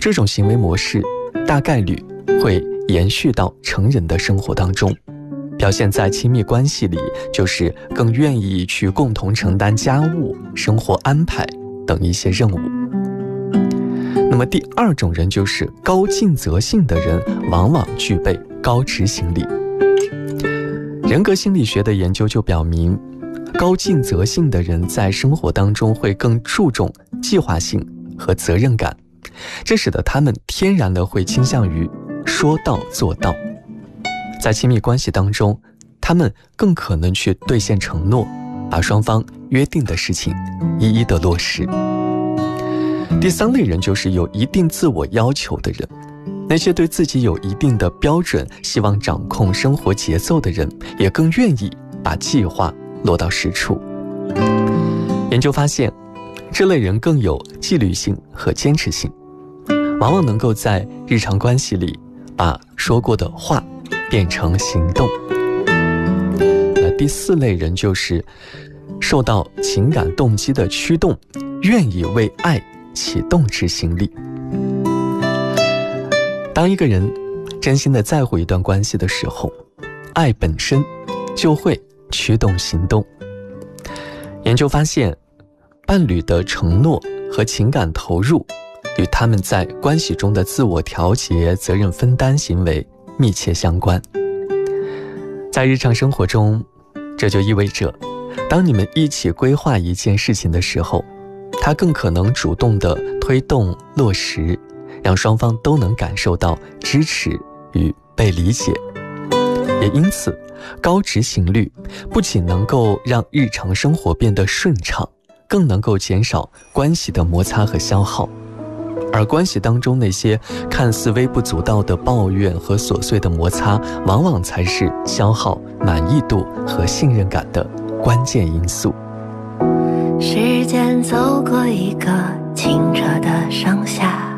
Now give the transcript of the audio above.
这种行为模式大概率会延续到成人的生活当中，表现在亲密关系里，就是更愿意去共同承担家务、生活安排等一些任务。那么第二种人就是高尽责性的人，往往具备高执行力。人格心理学的研究就表明，高尽责性的人在生活当中会更注重计划性和责任感，这使得他们天然的会倾向于说到做到。在亲密关系当中，他们更可能去兑现承诺，把双方约定的事情一一的落实。第三类人就是有一定自我要求的人，那些对自己有一定的标准，希望掌控生活节奏的人，也更愿意把计划落到实处。研究发现，这类人更有纪律性和坚持性，往往能够在日常关系里把说过的话变成行动。那第四类人就是受到情感动机的驱动，愿意为爱启动执行力。当一个人真心的在乎一段关系的时候，爱本身就会驱动行动。研究发现，伴侣的承诺和情感投入与他们在关系中的自我调节、责任分担行为密切相关。在日常生活中，这就意味着，当你们一起规划一件事情的时候，他更可能主动地推动落实，让双方都能感受到支持与被理解。也因此，高执行率不仅能够让日常生活变得顺畅，更能够减少关系的摩擦和消耗。而关系当中那些看似微不足道的抱怨和琐碎的摩擦，往往才是消耗满意度和信任感的关键因素。 时间走过一个清澈的盛夏，